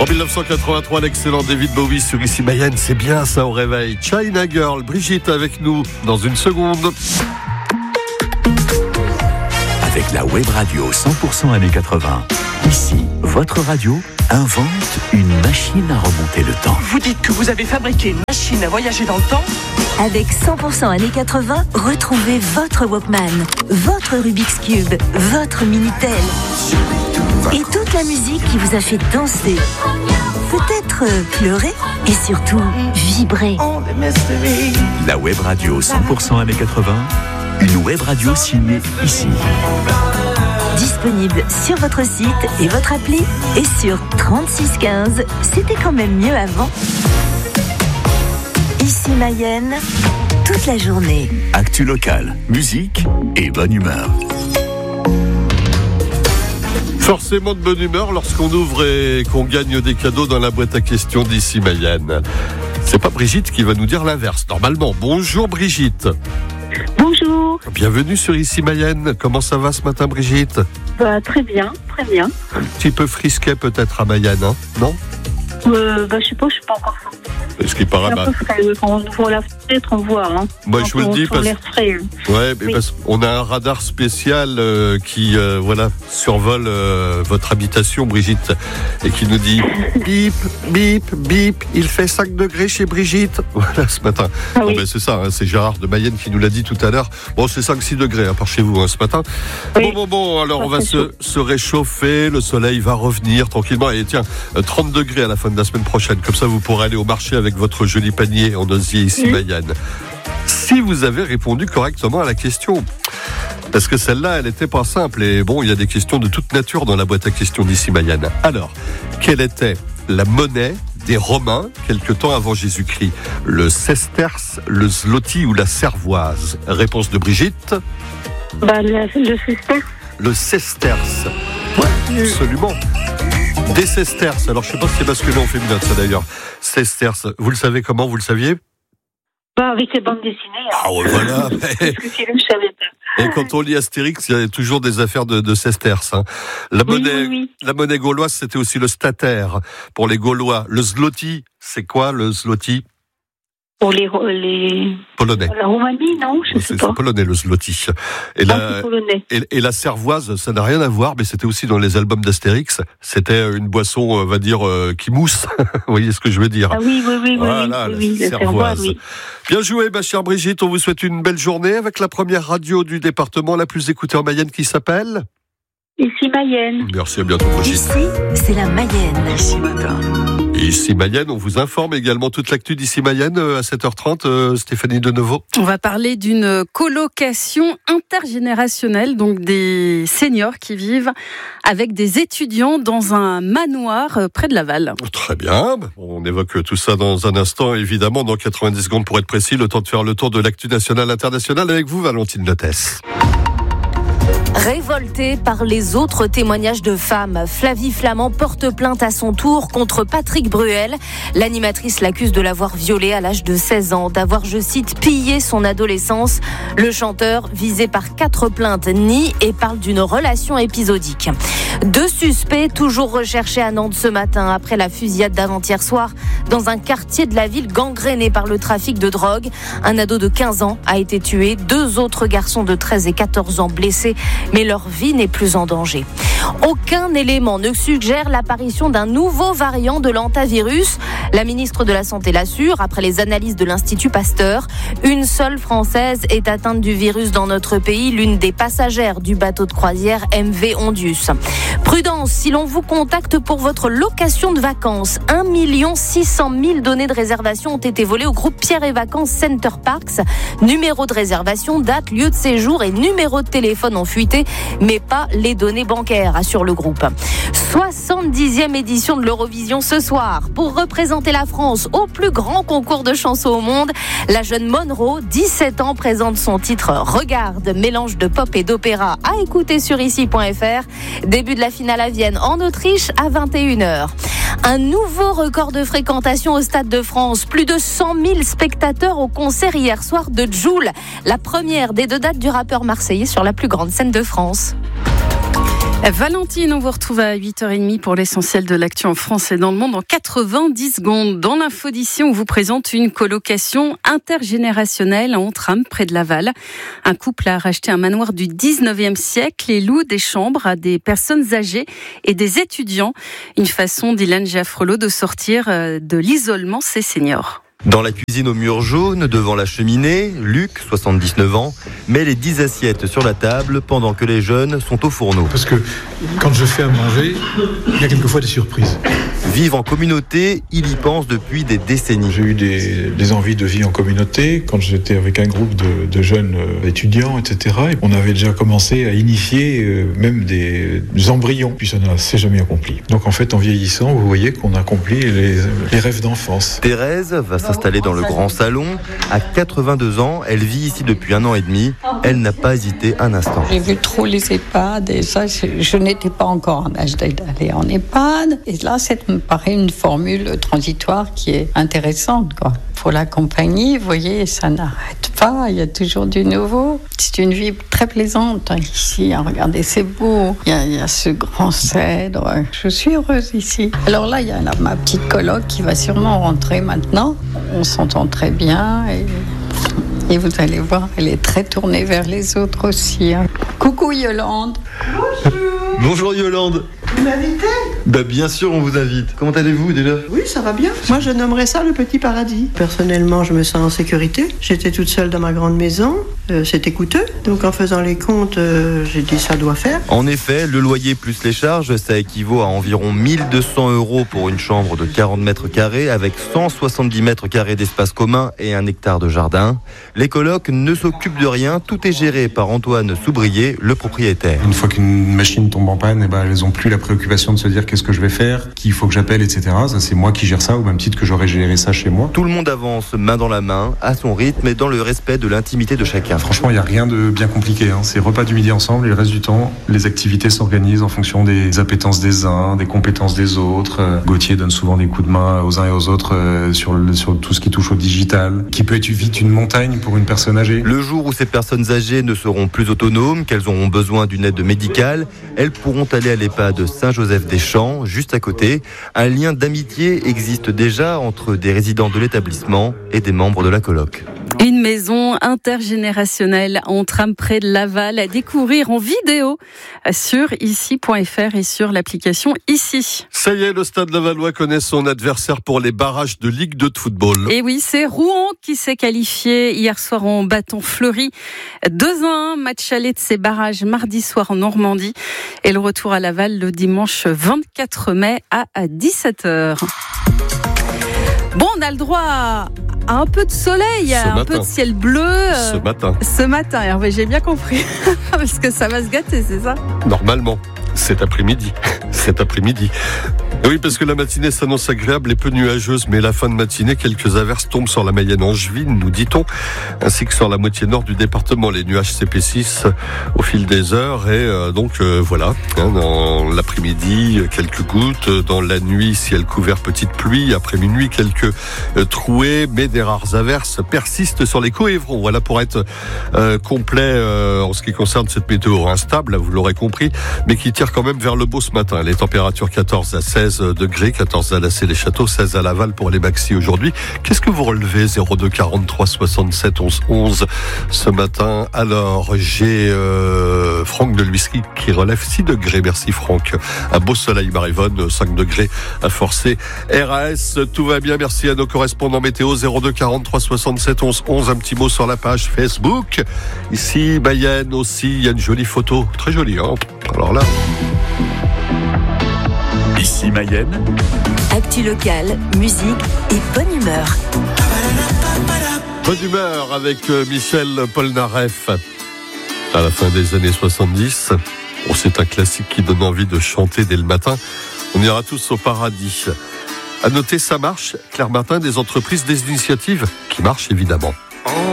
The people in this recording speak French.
En 1983, l'excellent David Bowie sur Ici Mayenne, c'est bien ça au réveil. China Girl, Brigitte avec nous dans une seconde. Avec la web radio 100% années 80, ici, votre radio invente une machine à remonter le temps. Vous dites que vous avez fabriqué une machine à voyager dans le temps ? Avec 100% années 80, retrouvez votre Walkman, votre Rubik's Cube, votre Minitel et toute la musique qui vous a fait danser, peut-être pleurer et surtout vibrer. La web radio 100% années 80, une web radio signée ici. Disponible sur votre site et votre appli et sur 3615, c'était quand même mieux avant. Ici Mayenne, toute la journée. Actu locale, musique et bonne humeur. Forcément de bonne humeur lorsqu'on ouvre et qu'on gagne des cadeaux dans la boîte à questions d'Ici Mayenne. C'est pas Brigitte qui va nous dire l'inverse, normalement. Bonjour Brigitte. Bonjour. Bienvenue sur Ici Mayenne. Comment ça va ce matin Brigitte ? Très bien, très bien. Un petit peu frisquet peut-être à Mayenne, hein ? Non ? Je sais pas, je suis pas encore sortie. Ce qui paraît un peu frais, quand on ouvre la fenêtre, on voit. Hein. Moi, je vous le dis parce oui. parce qu'on a un radar spécial qui survole votre habitation, Brigitte, et qui nous dit bip, bip, bip, il fait 5 degrés chez Brigitte. Voilà, ce matin. Ah, oui. C'est ça, hein, c'est Gérard de Mayenne qui nous l'a dit tout à l'heure. Bon, c'est 5-6 degrés, par chez vous, ce matin. Oui. Bon, alors on va se réchauffer, le soleil va revenir tranquillement. Et tiens, 30 degrés à la fin de la semaine prochaine. Comme ça, vous pourrez aller au marché avec votre joli panier en osier Ici Mayenne. Si vous avez répondu correctement à la question, parce que celle-là, elle n'était pas simple. Et bon, il y a des questions de toute nature dans la boîte à questions d'Ici Mayenne. Alors, quelle était la monnaie des Romains quelque temps avant Jésus-Christ ? Le sesterce, le zloty ou la cervoise ? Réponse de Brigitte. Le sesterce. Le sesterce. Ouais, absolument. Des sesterces. Alors, je ne sais pas si c'est masculin ou féminin, ça d'ailleurs. Sesterces. Vous le savez comment ? Vous le saviez ? Avec les bandes dessinées. Hein. Ah ouais, voilà. Parce que sinon, je savais pas. Et quand on lit Astérix, il y a toujours des affaires de sesterces. Hein. La monnaie gauloise, c'était aussi le statère pour les Gaulois. Le zloty, c'est quoi le zloty ? Pour les Polonais. La Roumanie, non, je sais pas. C'est polonais, le zloty. Et la cervoise, ça n'a rien à voir, mais c'était aussi dans les albums d'Astérix. C'était une boisson, on va dire, qui mousse. Vous voyez ce que je veux dire ? Ah oui. Voilà, oui, la cervoise. Oui. Bien joué, ma chère Brigitte. On vous souhaite une belle journée avec la première radio du département la plus écoutée en Mayenne qui s'appelle Ici Mayenne. Merci, à bientôt Brigitte. Ici, c'est la Mayenne. Ici matin. Et Ici Mayenne, on vous informe également toute l'actu d'Ici Mayenne à 7h30. Stéphanie Deneveau. On va parler d'une colocation intergénérationnelle, donc des seniors qui vivent avec des étudiants dans un manoir près de Laval. Très bien. On évoque tout ça dans un instant, évidemment, dans 90 secondes pour être précis. Le temps de faire le tour de l'actu nationale internationale avec vous, Valentine Lotès. Révoltée par les autres témoignages de femmes, Flavie Flamand porte plainte à son tour contre Patrick Bruel. L'animatrice l'accuse de l'avoir violée à l'âge de 16 ans, d'avoir, je cite, pillé son adolescence. Le chanteur, visé par 4 plaintes, nie et parle d'une relation épisodique. 2 suspects toujours recherchés à Nantes ce matin après la fusillade d'avant-hier soir dans un quartier de la ville gangréné par le trafic de drogue. Un ado de 15 ans a été tué, 2 autres garçons de 13 et 14 ans blessés, mais leur vie n'est plus en danger. Aucun élément ne suggère l'apparition d'un nouveau variant de l'hantavirus. La ministre de la Santé l'assure, après les analyses de l'Institut Pasteur. Une seule Française est atteinte du virus dans notre pays, l'une des passagères du bateau de croisière MV Ondius. Prudence, si l'on vous contacte pour votre location de vacances, 1 600 000 données de réservation ont été volées au groupe Pierre et Vacances Center Parks. Numéro de réservation, date, lieu de séjour et numéro de téléphone ont fuité, mais pas les données bancaires, assure le groupe. 70e édition de l'Eurovision ce soir. Pour représenter la France au plus grand concours de chansons au monde, la jeune Monroe, 17 ans, présente son titre « Regarde », mélange de pop et d'opéra à écouter sur ici.fr. Début de la finale à Vienne, en Autriche, à 21h. Un nouveau record de fréquentation au Stade de France. Plus de 100 000 spectateurs au concert hier soir de Jul, la première des 2 dates du rappeur marseillais sur la plus grande scène de France. Valentine, on vous retrouve à 8h30 pour l'essentiel de l'actu en France et dans le monde en 90 secondes. Dans l'info d'ici, on vous présente une colocation intergénérationnelle en Trame, près de Laval. Un couple a racheté un manoir du 19e siècle et loue des chambres à des personnes âgées et des étudiants. Une façon d'Ilan Giaffrelot de sortir de l'isolement ces seniors. Dans la cuisine au mur jaune, devant la cheminée, Luc, 79 ans, met les 10 assiettes sur la table pendant que les jeunes sont au fourneau. Parce que quand je fais à manger, il y a quelquefois des surprises. Vivre en communauté, il y pense depuis des décennies. J'ai eu des envies de vie en communauté quand j'étais avec un groupe de jeunes étudiants, etc. Et on avait déjà commencé à initier même des embryons, puis ça ne s'est jamais accompli. Donc en fait, en vieillissant, vous voyez qu'on accomplit les rêves d'enfance. Thérèse va s'installer dans le grand salon. À 82 ans, elle vit ici depuis 1 an et demi. Elle n'a pas hésité un instant. J'ai vu trop les EHPAD et ça, je n'étais pas encore en âge d'aller en EHPAD. Et là, ça me paraît une formule transitoire qui est intéressante, quoi. Pour la compagnie, vous voyez, ça n'arrête pas, il y a toujours du nouveau. C'est une vie très plaisante ici, regardez, c'est beau. Il y a ce grand cèdre, je suis heureuse ici. Alors là, il y a ma petite coloc qui va sûrement rentrer maintenant. On s'entend très bien et vous allez voir, elle est très tournée vers les autres aussi. Coucou Yolande. Bonjour Yolande. Vous m'invitez ? Bien sûr, on vous invite. Comment allez-vous déjà ? Oui, ça va bien. Moi, je nommerais ça le petit paradis. Personnellement, je me sens en sécurité. J'étais toute seule dans ma grande maison. C'était coûteux. Donc, en faisant les comptes, j'ai dit ça doit faire. En effet, le loyer plus les charges, ça équivaut à environ 1 200 € pour une chambre de 40 mètres carrés avec 170 mètres carrés d'espace commun et 1 hectare de jardin. Les colocs ne s'occupent de rien. Tout est géré par Antoine Soubrier, le propriétaire. Une fois qu'une machine tombe en panne, elles n'ont plus la préoccupation de se dire qu'est-ce que je vais faire, qui il faut que j'appelle, etc. Ça, c'est moi qui gère ça, au même titre que j'aurais géré ça chez moi. Tout le monde avance main dans la main, à son rythme et dans le respect de l'intimité de chacun. Franchement, il n'y a rien de bien compliqué. C'est repas du midi ensemble et le reste du temps, les activités s'organisent en fonction des appétences des uns, des compétences des autres. Gauthier donne souvent des coups de main aux uns et aux autres sur tout ce qui touche au digital, qui peut être vite une montagne pour une personne âgée. Le jour où ces personnes âgées ne seront plus autonomes, qu'elles auront besoin d'une aide médicale, elles pourront aller à l'EHPAD Saint-Joseph-des-Champs, juste à côté. Un lien d'amitié existe déjà entre des résidents de l'établissement et des membres de la coloc. Une maison intergénérationnelle en Trame près de Laval à découvrir en vidéo sur ici.fr et sur l'application Ici. Ça y est, le Stade Lavallois connaît son adversaire pour les barrages de Ligue 2 de football. Et oui, c'est Rouen qui s'est qualifié hier soir en bâton fleuri. 2-1, match aller de ces barrages mardi soir en Normandie. Et le retour à Laval le dimanche 24 mai à 17h. Bon, on a le droit à un peu de soleil, un peu de ciel bleu. Ce matin, Hervé, j'ai bien compris. Parce que ça va se gâter, c'est ça ? Normalement, cet après-midi. Oui, parce que la matinée s'annonce agréable et peu nuageuse, mais la fin de matinée, quelques averses tombent sur la Mayenne angevine, nous dit-on, ainsi que sur la moitié nord du département. Les nuages s'épaississent au fil des heures et voilà, dans l'après-midi, quelques gouttes, dans la nuit, ciel couvert, petite pluie, après minuit, quelques trouées, mais des rares averses persistent sur les Coévrons. Voilà pour être complet en ce qui concerne cette météo instable, vous l'aurez compris, mais qui tire quand même vers le beau ce matin. Les températures 14 à 16 degrés, 14 à Lassay-les-Châteaux, 16 à Laval pour les maxis aujourd'hui. Qu'est-ce que vous relevez 02 43 67 11 11 ce matin? Alors, j'ai Franck de L'Huisserie qui relève 6 degrés. Merci Franck. Un beau soleil Marivonne, 5 degrés à forcer. RAS, tout va bien. Merci à nos correspondants météo 02 43 67 11 11. Un petit mot sur la page Facebook. Ici, Mayenne aussi, il y a une jolie photo. Très jolie, hein? Alors là... Ici Mayenne. Actu locale, musique et bonne humeur. Bonne humeur avec Michel Polnareff. À la fin des années 70, c'est un classique qui donne envie de chanter dès le matin. On ira tous au paradis. À noter, ça marche. Claire Martin, des entreprises, des initiatives qui marchent évidemment.